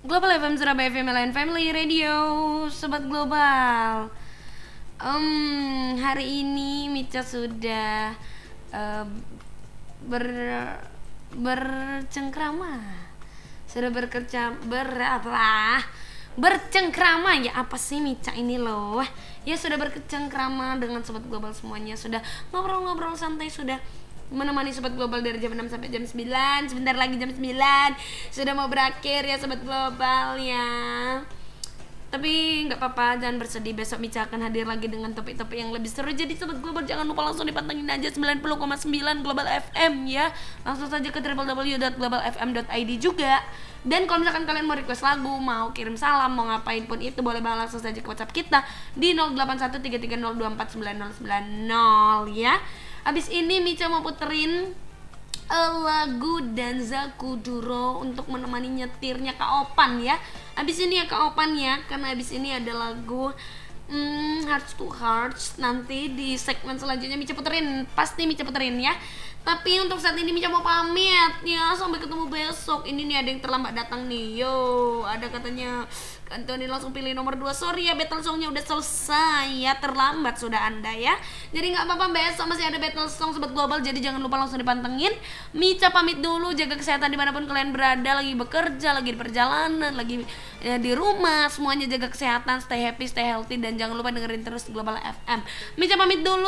Global FM Surabaya Family Radio, Sobat Global. Hari ini Mica sudah ber bercengkrama, sudah bercengkrama ya, apa sih Mica ini loh ya, sudah bercengkrama dengan Sobat Global semuanya, sudah ngobrol-ngobrol santai, sudah menemani Sobat Global dari jam 6 sampai jam 9. Sebentar lagi jam 9 sudah mau berakhir ya Sobat Global ya. Tapi nggak apa-apa, jangan bersedih, besok Mica akan hadir lagi dengan topik-topik yang lebih seru. Jadi Sobat Global jangan lupa langsung dipantengin aja 90,9 Global FM ya. Langsung saja ke www.globalfm.id juga. Dan kalau misalkan kalian mau request lagu, mau kirim salam, mau ngapain pun itu, boleh banget langsung saja ke WhatsApp kita di 081330249090 ya. Abis ini Mica mau puterin lagu Danza Kuduro untuk menemani nyetirnya Kak Opan ya. Abis ini ya Kak Opan ya, karena abis ini ada lagu Hearts to Hearts. Nanti di segmen selanjutnya Mica puterin, pasti Mica puterin ya. Tapi untuk saat ini Mica mau pamit ya, sampai ketemu besok. Ini nih ada yang terlambat datang nih. Yo, ada katanya Antoni langsung pilih nomor 2. Sorry ya, battle songnya udah selesai ya, terlambat sudah Anda ya. Jadi nggak apa-apa, besok masih ada battle song Sobat Global. Jadi jangan lupa langsung dipantengin. Mica pamit dulu, jaga kesehatan dimanapun kalian berada, lagi bekerja, lagi di perjalanan, lagi di rumah, semuanya jaga kesehatan, stay happy, stay healthy, dan jangan lupa dengerin terus Global FM. Mica pamit dulu.